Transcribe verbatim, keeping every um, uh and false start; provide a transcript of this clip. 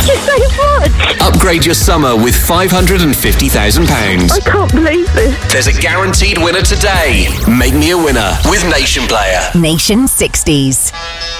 Thank you so much. Upgrade your summer with five hundred fifty thousand pounds. I can't believe this. There's a guaranteed winner today. Make me a winner with Nation Player. Nation sixties.